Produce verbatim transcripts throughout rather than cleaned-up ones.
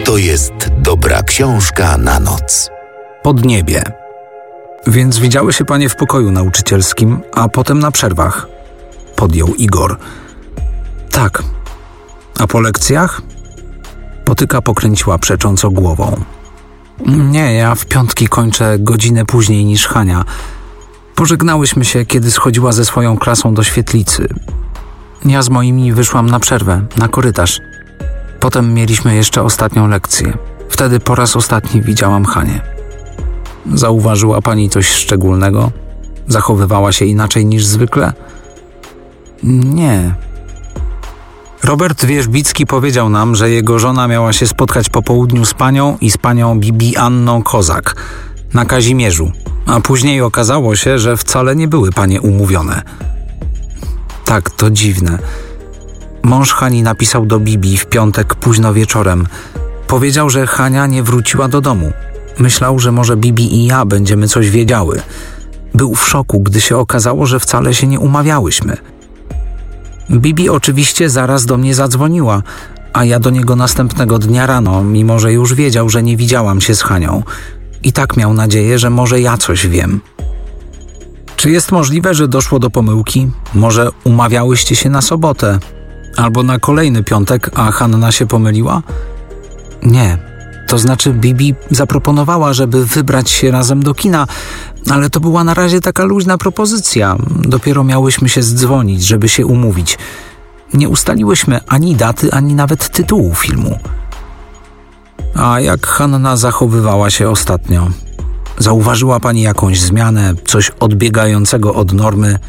To jest dobra książka na noc. Podniebie. Więc widziały się panie w pokoju nauczycielskim, a potem na przerwach? Podjął Igor. Tak. A po lekcjach? Potyka pokręciła przecząco głową. Nie, ja w piątki kończę godzinę później niż Hania. Pożegnałyśmy się, kiedy schodziła ze swoją klasą do świetlicy. Ja z moimi wyszłam na przerwę, na korytarz. Potem mieliśmy jeszcze ostatnią lekcję. Wtedy po raz ostatni widziałam Hanię. Zauważyła pani coś szczególnego? Zachowywała się inaczej niż zwykle? Nie. Robert Wierzbicki powiedział nam, że jego żona miała się spotkać po południu z panią i z panią Bibi Anną Kozak na Kazimierzu, a później okazało się, że wcale nie były panie umówione. Tak, to dziwne. Mąż Hani napisał do Bibi w piątek późno wieczorem. Powiedział, że Hania nie wróciła do domu. Myślał, że może Bibi i ja będziemy coś wiedziały. Był w szoku, gdy się okazało, że wcale się nie umawiałyśmy. Bibi oczywiście zaraz do mnie zadzwoniła, a ja do niego następnego dnia rano, mimo że już wiedział, że nie widziałam się z Hanią. I tak miał nadzieję, że może ja coś wiem. Czy jest możliwe, że doszło do pomyłki? Może umawiałyście się na sobotę? Albo na kolejny piątek, a Hanna się pomyliła? Nie. To znaczy Bibi zaproponowała, żeby wybrać się razem do kina, ale to była na razie taka luźna propozycja. Dopiero miałyśmy się zdzwonić, żeby się umówić. Nie ustaliłyśmy ani daty, ani nawet tytułu filmu. A jak Hanna zachowywała się ostatnio? Zauważyła pani jakąś zmianę, coś odbiegającego od normy?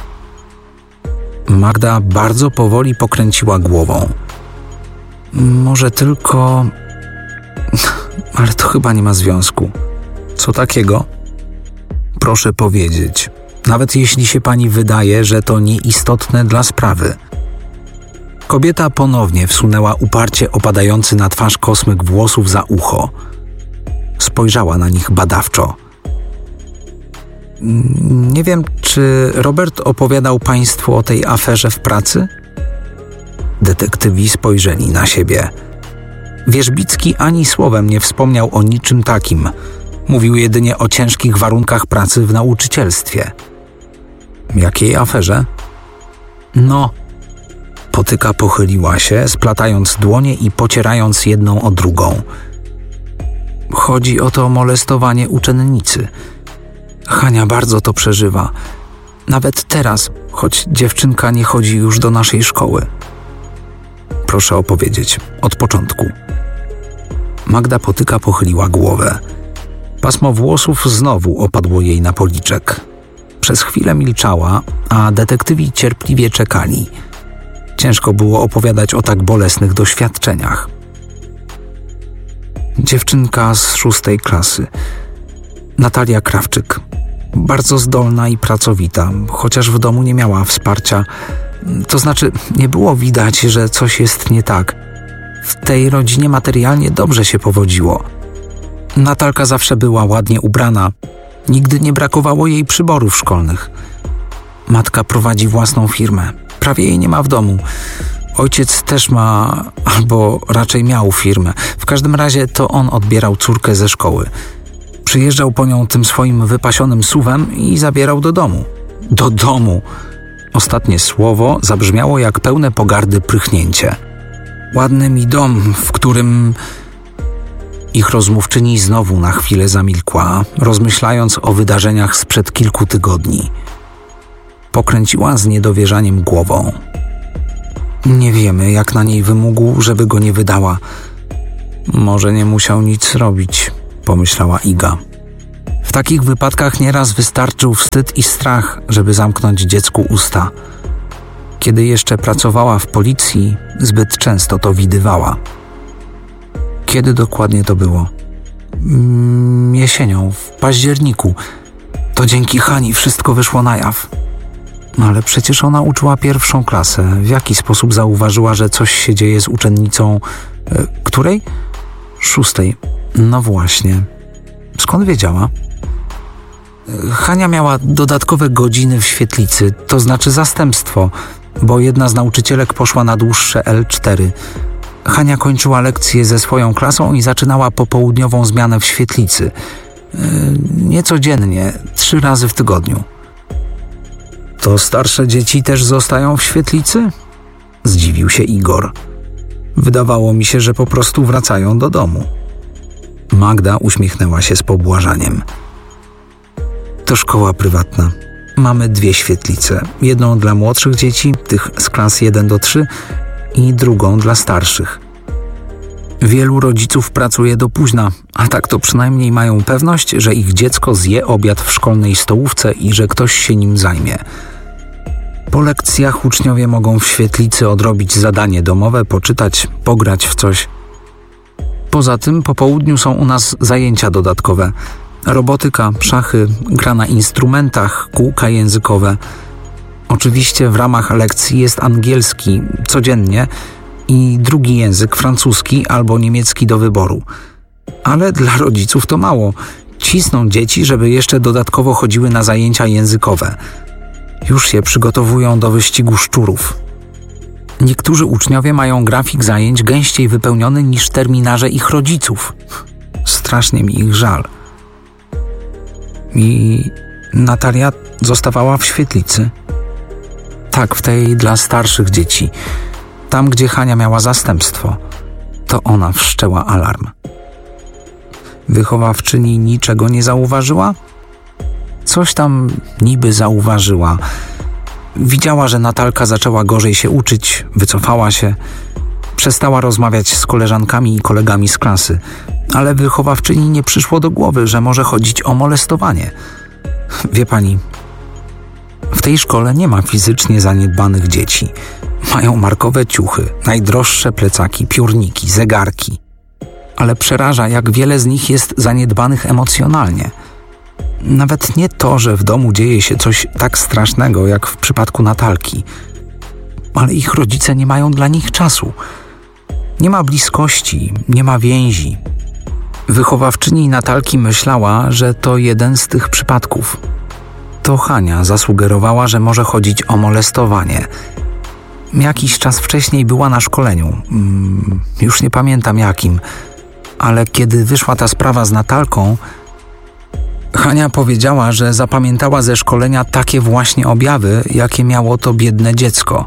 Magda bardzo powoli pokręciła głową. Może tylko... Ale to chyba nie ma związku. Co takiego? Proszę powiedzieć, nawet jeśli się pani wydaje, że to nieistotne dla sprawy. Kobieta ponownie wsunęła uparcie opadający na twarz kosmyk włosów za ucho. Spojrzała na nich badawczo. Nie wiem, czy Robert opowiadał państwu o tej aferze w pracy? Detektywi spojrzeli na siebie. Wierzbicki ani słowem nie wspomniał o niczym takim. Mówił jedynie o ciężkich warunkach pracy w nauczycielstwie. Jakiej aferze? No. Potyka pochyliła się, splatając dłonie i pocierając jedną o drugą. Chodzi o to molestowanie uczennicy. Hania bardzo to przeżywa. Nawet teraz, choć dziewczynka nie chodzi już do naszej szkoły. Proszę opowiedzieć, od początku. Magda Potyka pochyliła głowę. Pasmo włosów znowu opadło jej na policzek. Przez chwilę milczała, a detektywi cierpliwie czekali. Ciężko było opowiadać o tak bolesnych doświadczeniach. Dziewczynka z szóstej klasy. Natalia Krawczyk. Bardzo zdolna i pracowita, chociaż w domu nie miała wsparcia. To znaczy, nie było widać, że coś jest nie tak. W tej rodzinie materialnie dobrze się powodziło. Natalka zawsze była ładnie ubrana. Nigdy nie brakowało jej przyborów szkolnych. Matka prowadzi własną firmę. Prawie jej nie ma w domu. Ojciec też ma, albo raczej miał firmę. W każdym razie to on odbierał córkę ze szkoły. Przyjeżdżał po nią tym swoim wypasionym suwem i zabierał do domu. Do domu! Ostatnie słowo zabrzmiało jak pełne pogardy prychnięcie. Ładny mi dom, w którym... Ich rozmówczyni znowu na chwilę zamilkła, rozmyślając o wydarzeniach sprzed kilku tygodni. Pokręciła z niedowierzaniem głową. Nie wiemy, jak na niej wymógł, żeby go nie wydała. Może nie musiał nic robić, pomyślała Iga. W takich wypadkach nieraz wystarczył wstyd i strach, żeby zamknąć dziecku usta. Kiedy jeszcze pracowała w policji, zbyt często to widywała. Kiedy dokładnie to było? Mm, jesienią, w październiku. To dzięki Hani wszystko wyszło na jaw. Ale przecież ona uczyła pierwszą klasę. W jaki sposób zauważyła, że coś się dzieje z uczennicą... E, której? Szóstej. No właśnie. Skąd wiedziała? Hania miała dodatkowe godziny w świetlicy, to znaczy zastępstwo, bo jedna z nauczycielek poszła na dłuższe el cztery. Hania kończyła lekcje ze swoją klasą i zaczynała popołudniową zmianę w świetlicy. Yy, niecodziennie, trzy razy w tygodniu. To starsze dzieci też zostają w świetlicy? Zdziwił się Igor. Wydawało mi się, że po prostu wracają do domu. Magda uśmiechnęła się z pobłażaniem. To szkoła prywatna. Mamy dwie świetlice. Jedną dla młodszych dzieci, tych z klas jeden do trzech, i drugą dla starszych. Wielu rodziców pracuje do późna, a tak to przynajmniej mają pewność, że ich dziecko zje obiad w szkolnej stołówce i że ktoś się nim zajmie. Po lekcjach uczniowie mogą w świetlicy odrobić zadanie domowe, poczytać, pograć w coś. Poza tym po południu są u nas zajęcia dodatkowe. Robotyka, szachy, gra na instrumentach, kółka językowe. Oczywiście w ramach lekcji jest angielski codziennie i drugi język francuski albo niemiecki do wyboru. Ale dla rodziców to mało. Cisną dzieci, żeby jeszcze dodatkowo chodziły na zajęcia językowe. Już się przygotowują do wyścigu szczurów. Niektórzy uczniowie mają grafik zajęć gęściej wypełniony niż terminarze ich rodziców. Strasznie mi ich żal. I Natalia zostawała w świetlicy. Tak, w tej dla starszych dzieci. Tam, gdzie Hania miała zastępstwo. To ona wszczęła alarm. Wychowawczyni niczego nie zauważyła? Coś tam niby zauważyła. Widziała, że Natalka zaczęła gorzej się uczyć, wycofała się. Przestała rozmawiać z koleżankami i kolegami z klasy. Ale wychowawczyni nie przyszło do głowy, że może chodzić o molestowanie. Wie pani, w tej szkole nie ma fizycznie zaniedbanych dzieci. Mają markowe ciuchy, najdroższe plecaki, piórniki, zegarki. Ale przeraża, jak wiele z nich jest zaniedbanych emocjonalnie. Nawet nie to, że w domu dzieje się coś tak strasznego, jak w przypadku Natalki. Ale ich rodzice nie mają dla nich czasu. Nie ma bliskości, nie ma więzi. Wychowawczyni Natalki myślała, że to jeden z tych przypadków. To Hania zasugerowała, że może chodzić o molestowanie. Jakiś czas wcześniej była na szkoleniu. Hmm, już nie pamiętam jakim. Ale kiedy wyszła ta sprawa z Natalką, Hania powiedziała, że zapamiętała ze szkolenia takie właśnie objawy, jakie miało to biedne dziecko.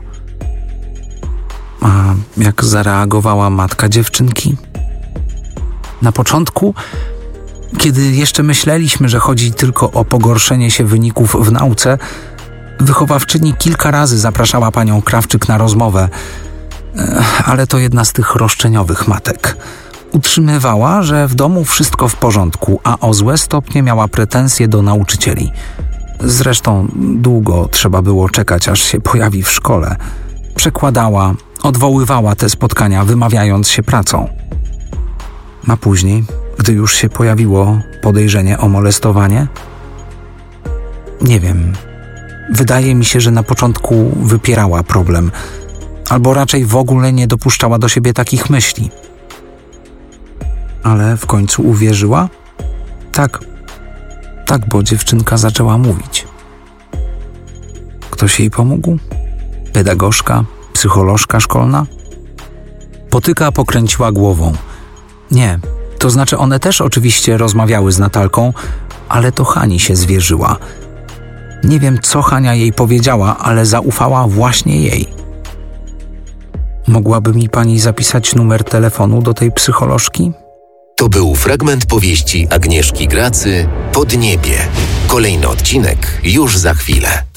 A jak zareagowała matka dziewczynki? Na początku, kiedy jeszcze myśleliśmy, że chodzi tylko o pogorszenie się wyników w nauce, wychowawczyni kilka razy zapraszała panią Krawczyk na rozmowę, ale to jedna z tych roszczeniowych matek. Utrzymywała, że w domu wszystko w porządku, a o złe stopnie miała pretensje do nauczycieli. Zresztą długo trzeba było czekać, aż się pojawi w szkole. Przekładała, odwoływała te spotkania, wymawiając się pracą. A później, gdy już się pojawiło podejrzenie o molestowanie? Nie wiem. Wydaje mi się, że na początku wypierała problem, albo raczej w ogóle nie dopuszczała do siebie takich myśli. Ale w końcu uwierzyła? Tak. Tak, bo dziewczynka zaczęła mówić. Ktoś jej pomógł? Pedagogzka? Psycholożka szkolna? Potyka pokręciła głową. Nie, to znaczy one też oczywiście rozmawiały z Natalką, ale to Hani się zwierzyła. Nie wiem, co Hania jej powiedziała, ale zaufała właśnie jej. Mogłaby mi pani zapisać numer telefonu do tej psycholożki? To był fragment powieści Agnieszki Gracy Podniebie. Kolejny odcinek już za chwilę.